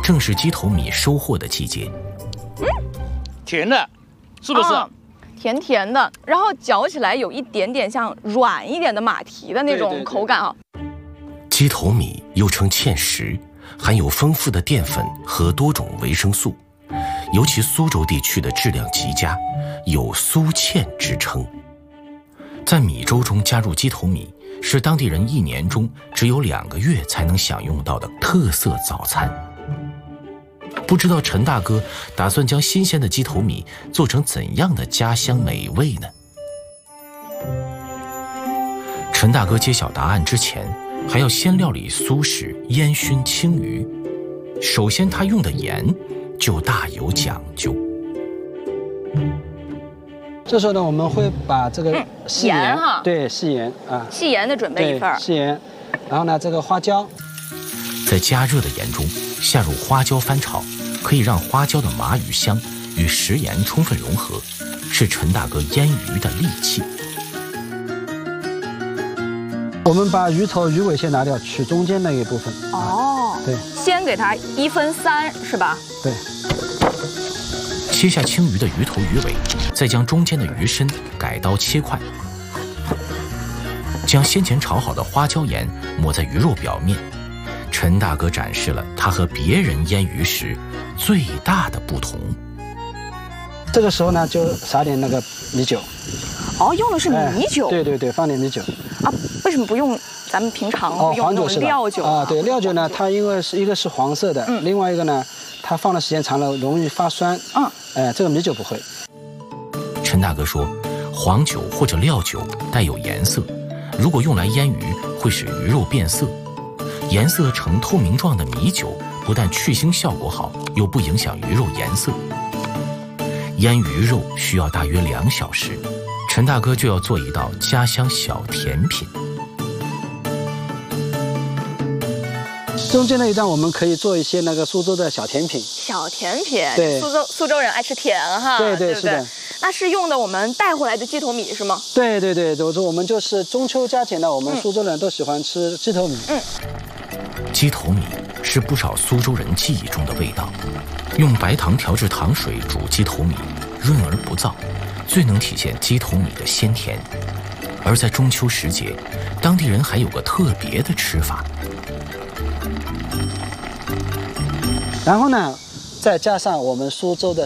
正是鸡头米收获的季节。 甜的，是不是？ 甜甜的，然后嚼起来有一点点像软一点的马蹄的那种口感啊。 鸡头米又称芡实，含有丰富的淀粉和多种维生素，尤其苏州地区的质量极佳，有苏芡之称。在米粥中加入鸡头米，是当地人一年中只有2个月才能享用到的特色早餐。不知道陈大哥打算将新鲜的鸡头米做成怎样的家乡美味呢？陈大哥揭晓答案之前，还要先料理苏式烟熏青鱼。首先他用的盐就大有讲究。 这时候呢，我们会把这个细盐，对，细盐啊， 细盐的准备一份， 细盐，然后呢，这个花椒， 在加热的盐中下入花椒翻炒，可以让花椒的麻鱼香与食盐充分融合，是陈大哥腌鱼的利器。 我们把鱼头、鱼尾先拿掉，取中间那一部分。 哦， 对， 先给它1分3，是吧？ 对。 切下青鱼的鱼头鱼尾，再将中间的鱼身改刀切块，将先前炒好的花椒盐抹在鱼肉表面。陈大哥展示了他和别人腌鱼时最大的不同。 这个时候呢，就撒点那个米酒。 哦，用的是米酒。 对对对，放点米酒。 啊，为什么不用咱们平常用那种料酒啊？对，料酒呢，它因为一个是黄色的，另外一个呢，它放的时间长了容易发酸。这个米酒不会。 陈大哥说，黄酒或者料酒带有颜色，如果用来腌鱼，会使鱼肉变色。颜色呈透明状的米酒不但去腥效果好，又不影响鱼肉颜色。腌鱼肉需要大约2小时，陈大哥就要做一道家乡小甜品。 中间那一段我们可以做一些那个苏州的小甜品。 小甜品， 对， 苏州人爱吃甜哈。 对对， 对是的。 那是用的我们带回来的鸡头米是吗？ 对对对，我们就是中秋佳节呢，我们苏州人都喜欢吃鸡头米。 鸡头米是不少苏州人记忆中的味道。用白糖调制糖水煮鸡头米，润而不燥，最能体现鸡头米的鲜甜。而在中秋时节，当地人还有个特别的吃法。 然后呢，再加上我们苏州的